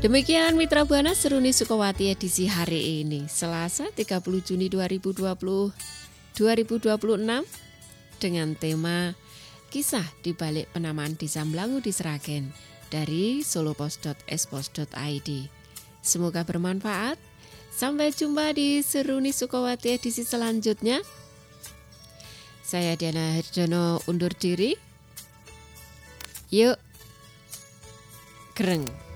Demikian Mitra Buana Seruni Sukawati edisi hari ini, Selasa 30 Juni 2026 dengan tema Kisah di balik penamaan Desa Mlangu di Sragen dari solopos.espos.id. Semoga bermanfaat. Sampai jumpa di Seruni Sukawati edisi selanjutnya. Saya Diana Herjono undur diri. Yuk, greng.